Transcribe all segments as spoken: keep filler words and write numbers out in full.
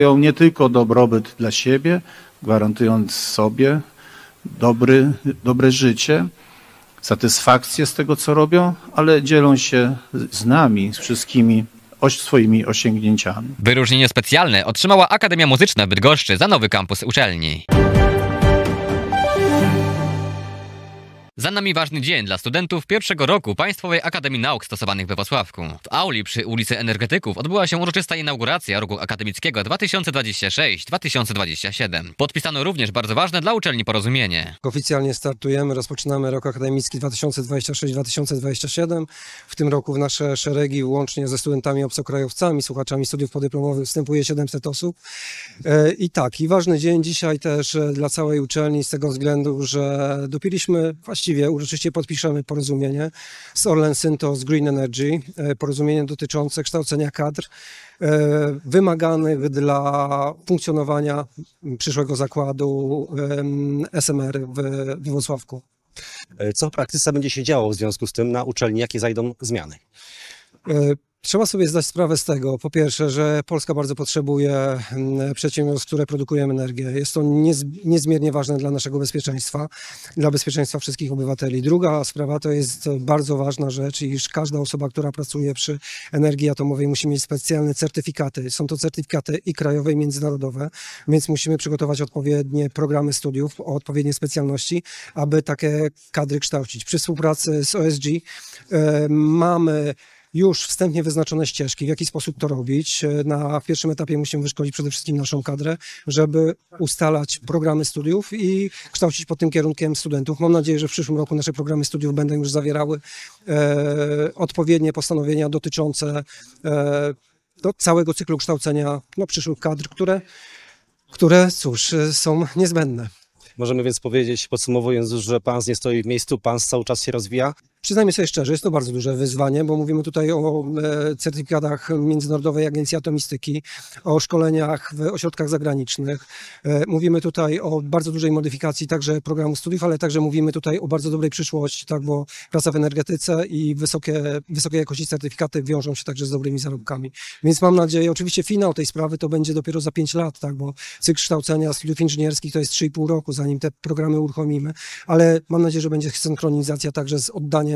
Nie tylko dobrobyt dla siebie, gwarantując sobie dobry, dobre życie, satysfakcję z tego, co robią, ale dzielą się z nami, z wszystkimi swoimi osiągnięciami. Wyróżnienie specjalne otrzymała Akademia Muzyczna w Bydgoszczy za nowy kampus uczelni. Za nami ważny dzień dla studentów pierwszego roku Państwowej Akademii Nauk Stosowanych we Włocławku. W auli przy ulicy Energetyków odbyła się uroczysta inauguracja roku akademickiego dwa tysiące dwudziestego szóstego dwa tysiące dwudziestego siódmego. Podpisano również bardzo ważne dla uczelni porozumienie. Oficjalnie startujemy, rozpoczynamy rok akademicki dwa tysiące dwudziesty szósty dwa tysiące dwudziesty siódmy. W tym roku w nasze szeregi, łącznie ze studentami obcokrajowcami, słuchaczami studiów podyplomowych, wstępuje siedemset osób. I tak, i ważny dzień dzisiaj też dla całej uczelni z tego względu, że dopiliśmy właściwie uroczyście podpiszemy porozumienie z Orlen Synthos Green Energy, porozumienie dotyczące kształcenia kadr wymaganych dla funkcjonowania przyszłego zakładu S M R w Włocławku. Co w praktyce będzie się działo w związku z tym na uczelni? Jakie zajdą zmiany? Trzeba sobie zdać sprawę z tego, po pierwsze, że Polska bardzo potrzebuje przedsiębiorstw, które produkują energię. Jest to niez, niezmiernie ważne dla naszego bezpieczeństwa, dla bezpieczeństwa wszystkich obywateli. Druga sprawa to jest bardzo ważna rzecz, iż każda osoba, która pracuje przy energii atomowej, musi mieć specjalne certyfikaty. Są to certyfikaty i krajowe, i międzynarodowe, więc musimy przygotować odpowiednie programy studiów o odpowiednie specjalności, aby takie kadry kształcić. Przy współpracy z O S G e, mamy już wstępnie wyznaczone ścieżki, w jaki sposób to robić. Na w pierwszym etapie musimy wyszkolić przede wszystkim naszą kadrę, żeby ustalać programy studiów i kształcić pod tym kierunkiem studentów. Mam nadzieję, że w przyszłym roku nasze programy studiów będą już zawierały e, odpowiednie postanowienia dotyczące e, do całego cyklu kształcenia no, przyszłych kadr, które, które cóż, są niezbędne. Możemy więc powiedzieć, podsumowując, że P A N S nie stoi w miejscu, P A N S cały czas się rozwija. Przyznajmy sobie szczerze, jest to bardzo duże wyzwanie, bo mówimy tutaj o e, certyfikatach Międzynarodowej Agencji Atomistyki, o szkoleniach w ośrodkach zagranicznych. E, mówimy tutaj o bardzo dużej modyfikacji także programu studiów, ale także mówimy tutaj o bardzo dobrej przyszłości, tak, bo praca w energetyce i wysokie, wysokiej jakości certyfikaty wiążą się także z dobrymi zarobkami. Więc mam nadzieję, oczywiście finał tej sprawy to będzie dopiero za pięć lat, tak, bo cykl kształcenia studiów inżynierskich to jest trzy i pół roku, zanim te programy uruchomimy, ale mam nadzieję, że będzie synchronizacja także z oddaniem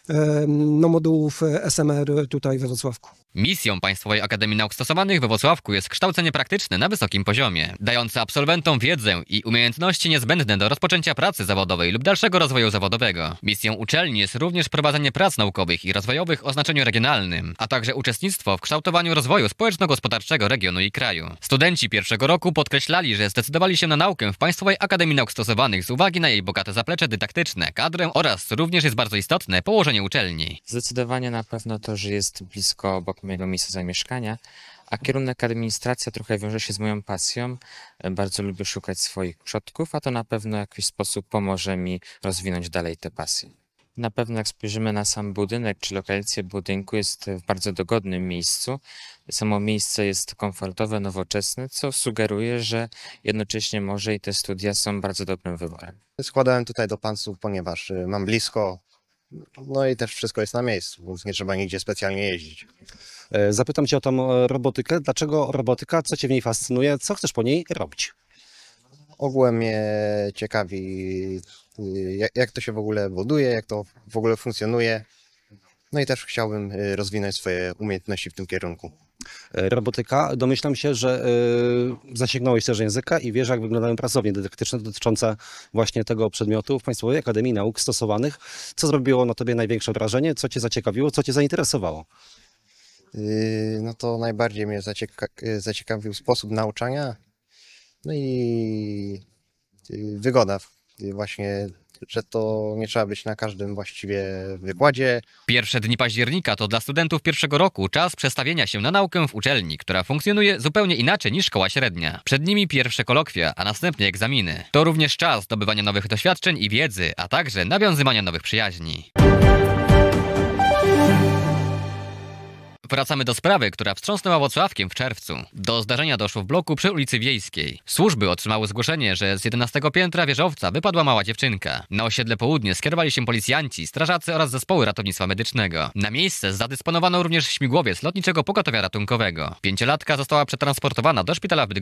no, modułów S M R tutaj we Włocławku. Misją Państwowej Akademii Nauk Stosowanych we Włocławku jest kształcenie praktyczne na wysokim poziomie, dające absolwentom wiedzę i umiejętności niezbędne do rozpoczęcia pracy zawodowej lub dalszego rozwoju zawodowego. Misją uczelni jest również prowadzenie prac naukowych i rozwojowych o znaczeniu regionalnym, a także uczestnictwo w kształtowaniu rozwoju społeczno-gospodarczego regionu i kraju. Studenci pierwszego roku podkreślali, że zdecydowali się na naukę w Państwowej Akademii Nauk Stosowanych z uwagi na jej bogate zaplecze dydaktyczne, kadrę oraz, co również jest bardzo istotne, położenie uczelni. Zdecydowanie na pewno to, że jest blisko obok mojego miejsca zamieszkania, a kierunek administracja trochę wiąże się z moją pasją. Bardzo lubię szukać swoich przodków, a to na pewno w jakiś sposób pomoże mi rozwinąć dalej tę pasję. Na pewno jak spojrzymy na sam budynek czy lokalizację budynku, jest w bardzo dogodnym miejscu. Samo miejsce jest komfortowe, nowoczesne, co sugeruje, że jednocześnie może i te studia są bardzo dobrym wyborem. Składałem tutaj do P A N S-u, ponieważ mam blisko, no i też wszystko jest na miejscu, więc nie trzeba nigdzie specjalnie jeździć. Zapytam Cię o tą robotykę. Dlaczego robotyka? Co Cię w niej fascynuje? Co chcesz po niej robić? Ogółem mnie ciekawi, jak to się w ogóle buduje, jak to w ogóle funkcjonuje. No i też chciałbym rozwinąć swoje umiejętności w tym kierunku. Robotyka. Domyślam się, że y, zasięgnąłeś też języka i wiesz, jak wyglądają pracownie dydaktyczne dotyczące właśnie tego przedmiotu w Państwowej Akademii Nauk Stosowanych. Co zrobiło na Tobie największe wrażenie? Co Cię zaciekawiło? Co Cię zainteresowało? Yy, no to najbardziej mnie zacieka zaciekawił sposób nauczania. No i yy, wygoda. Yy, właśnie, że to nie trzeba być na każdym właściwie wykładzie. Pierwsze dni października to dla studentów pierwszego roku czas przestawienia się na naukę w uczelni, która funkcjonuje zupełnie inaczej niż szkoła średnia. Przed nimi pierwsze kolokwia, a następnie egzaminy. To również czas zdobywania nowych doświadczeń i wiedzy, a także nawiązywania nowych przyjaźni. Wracamy do sprawy, która wstrząsnęła Włocławkiem w czerwcu. Do zdarzenia doszło w bloku przy ulicy Wiejskiej. Służby otrzymały zgłoszenie, że z jedenastego piętra wieżowca wypadła mała dziewczynka. Na osiedle Południe skierowali się policjanci, strażacy oraz zespoły ratownictwa medycznego. Na miejsce zadysponowano również śmigłowiec lotniczego pogotowia ratunkowego. Pięciolatka została przetransportowana do szpitala w Bydgoszczy